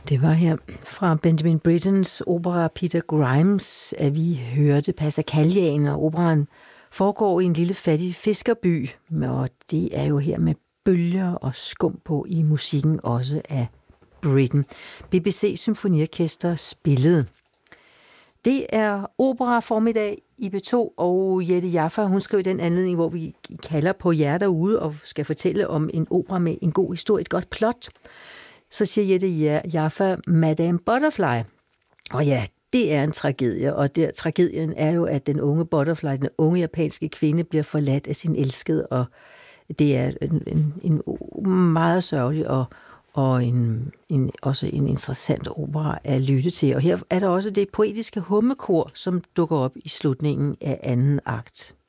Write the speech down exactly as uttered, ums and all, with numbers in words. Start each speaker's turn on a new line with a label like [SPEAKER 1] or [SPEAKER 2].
[SPEAKER 1] Det var her fra Benjamin Brittens opera Peter Grimes, at vi hørte Passacagliaen, og operaen foregår i en lille fattig fiskerby, og det er jo her med bølger og skum på i musikken også af Britten. B B C Symfoniorkester spillede. Det er opera formiddag i B to, og Jette Jaffa, hun skrev i den anledning, hvor vi kalder på jer derude og skal fortælle om en opera med en god historie, et godt plot. Så siger Jette Jaffa, Madame Butterfly. Og ja, det er en tragedie, og der tragedien er jo, at den unge Butterfly, den unge japanske kvinde, bliver forladt af sin elskede, og det er en, en, en meget sørgelig og, og en, en, også en interessant opera at lytte til. Og her er der også det poetiske hummekor, som dukker op i slutningen af anden akt.